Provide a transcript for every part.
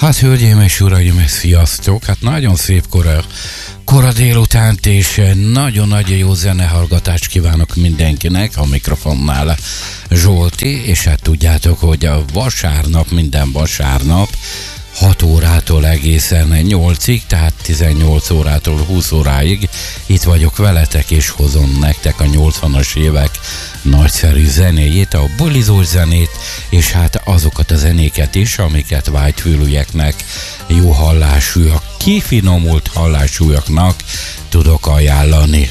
Hát hölgyeim és uraim, sziasztok! Hát nagyon szép kora délutánt, és nagyon-nagyon jó zenehallgatást kívánok mindenkinek, a mikrofonnál Zsolti, és hát tudjátok, hogy a vasárnap, minden vasárnap 6 órától egészen 8-ig, tehát 18 órától 20 óráig itt vagyok veletek, és hozom nektek a 80-as évek nagyszerű zenéjét, a bulizós zenét, és hát azokat a zenéket is, amiket vágyfülűeknek, jó hallásúak, kifinomult hallásúaknak tudok ajánlani.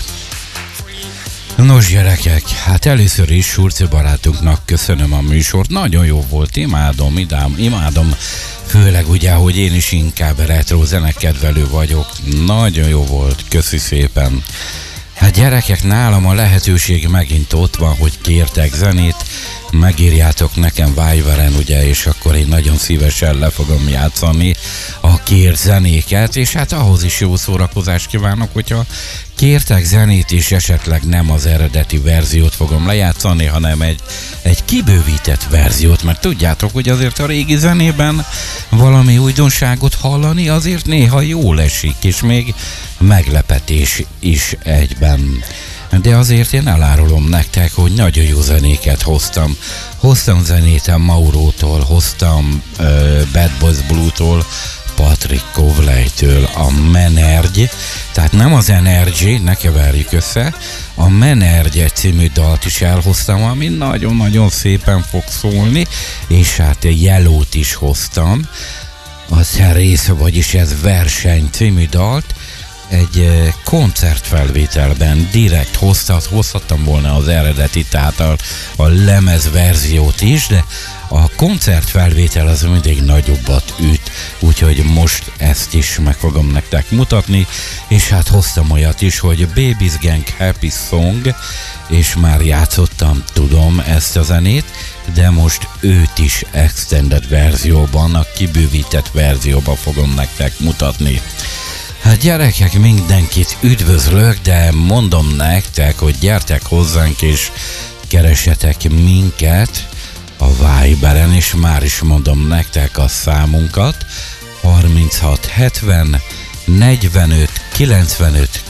Nos gyerekek, hát először is Surci barátunknak köszönöm a műsort, nagyon jó volt, imádom, főleg ugye, hogy én is inkább retro zenekedvelő vagyok, nagyon jó volt, köszi szépen. Hát gyerekek, nálam a lehetőség megint ott van, hogy kértek zenét, megírjátok nekem Viberen, ugye, és akkor én nagyon szívesen le fogom játszani a kért zenéket, és hát ahhoz is jó szórakozást kívánok, hogyha kértek zenét, és esetleg nem az eredeti verziót fogom lejátszani, hanem egy kibővített verziót, mert tudjátok, hogy azért a régi zenében valami újdonságot hallani azért néha jól esik, és még meglepetés is egyben. De azért én elárulom nektek, hogy nagyon jó zenéket hoztam. Hoztam zenét a Maurótól, hoztam Bad Boys Blue-tól, Patrick Covley-től, a Menergy, tehát nem az Energy, ne keverjük össze, a Menergy című dalt is elhoztam, ami nagyon-nagyon szépen fog szólni, és hát Yellow-t is hoztam, az része, vagyis ez Verseny című dalt, egy koncertfelvételben direkt hozhattam volna az eredeti, tehát a lemez verziót is, de a koncertfelvétel az mindig nagyobbat üt, úgyhogy most ezt is meg fogom nektek mutatni, és hát hoztam olyat is, hogy Baby's Gang Happy Song, és már játszottam, tudom ezt a zenét, de most őt is extended verzióban, a kibővített verzióban fogom nektek mutatni. Hát gyerekek, mindenkit üdvözlök, de mondom nektek, hogy gyertek hozzánk és keresetek minket a Viberen, és már is mondom nektek a számunkat, 36 70 45 95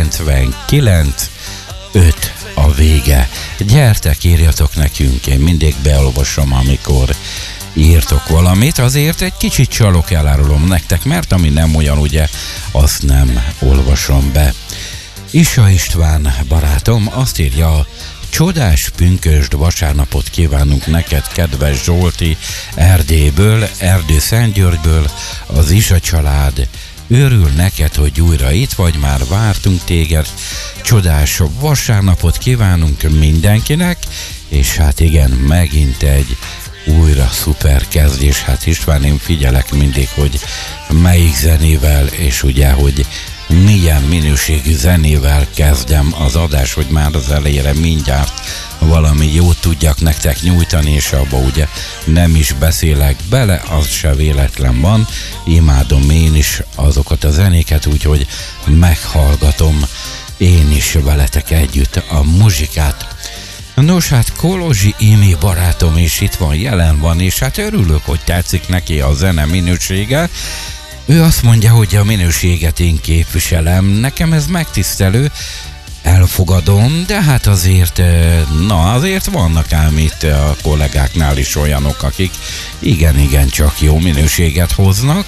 99 5 a vége. Gyertek, írjatok nekünk, én mindig beolvasom, amikor írtok valamit, azért egy kicsit csalok, elárulom nektek, mert ami nem olyan, ugye, azt nem olvasom be. Isa István barátom azt írja, csodás pünkösd vasárnapot kívánunk neked, kedves Zsolti, Erdélyből, Erdő-Szentgyörgyből, az Isa család örül neked, hogy újra itt vagy, már vártunk téged, csodás vasárnapot kívánunk mindenkinek, és hát igen, megint egy újra szuper kezdés. Hát István, én figyelek mindig, hogy melyik zenével, és ugye, hogy milyen minőségű zenével kezdem az adást, hogy már az elejére mindjárt valami jót tudjak nektek nyújtani, és abba ugye nem is beszélek bele, az se véletlen van, imádom én is azokat a zenéket, úgyhogy meghallgatom én is veletek együtt a muzsikát. Nos, hát Kolozsi Imi barátom is itt van, jelen van, és hát örülök, hogy tetszik neki a zene minősége. Ő azt mondja, hogy a minőséget én képviselem, nekem ez megtisztelő, elfogadom, de hát azért, azért vannak ám itt a kollégáknál is olyanok, akik igen, csak jó minőséget hoznak.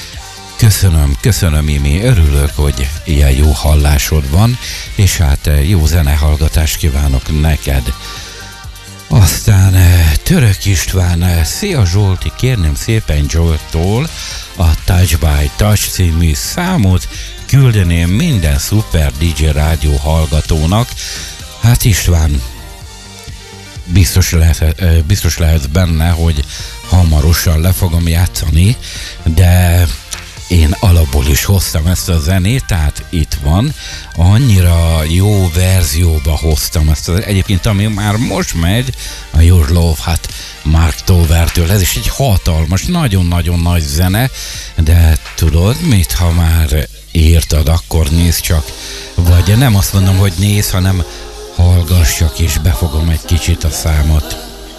Köszönöm Imi, örülök, hogy ilyen jó hallásod van, és hát jó zenehallgatást kívánok neked. Aztán Török István, szia Zsolti, kérném szépen Zsolttól a Touch by Touch című számot küldeném minden szuper DJ rádió hallgatónak. Hát István, biztos lehet benne, hogy hamarosan le fogom játszani, de én alapból is hoztam ezt a zenét, tehát itt van, annyira jó verzióba hoztam ezt egyébként, ami már most megy, a Your Love, hát Mark Tovertől, ez is egy hatalmas, nagyon-nagyon nagy zene, de tudod mit, ha már írtad, akkor nézd csak, vagy nem azt mondom, hogy nézd, hanem hallgass csak, és befogom egy kicsit a számot.